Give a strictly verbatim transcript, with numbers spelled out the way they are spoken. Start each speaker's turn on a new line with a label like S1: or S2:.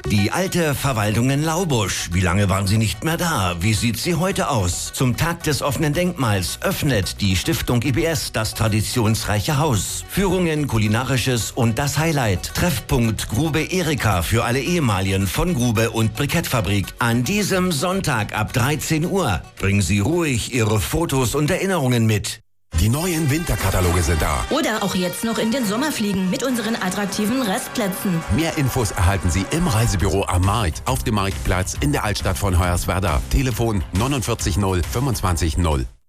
S1: Die alte Verwaltung in Laubusch. Wie lange waren Sie nicht mehr da? Wie sieht sie heute aus? Zum Tag des offenen Denkmals öffnet die Stiftung I B S das traditionsreiche Haus. Führungen, Kulinarisches und das Highlight. Treffpunkt Grube Erika für alle Ehemaligen von Grube und Brikettfabrik. An diesem Sonntag ab dreizehn Uhr. Bringen Sie ruhig Ihre Fotos und Erinnerungen mit.
S2: Die neuen Winterkataloge sind da.
S3: Oder auch jetzt noch in den Sommer fliegen mit unseren attraktiven Restplätzen.
S2: Mehr Infos erhalten Sie im Reisebüro am Markt, auf dem Marktplatz in der Altstadt von Hoyerswerda. Telefon neunundvierzig null fünfundzwanzig null.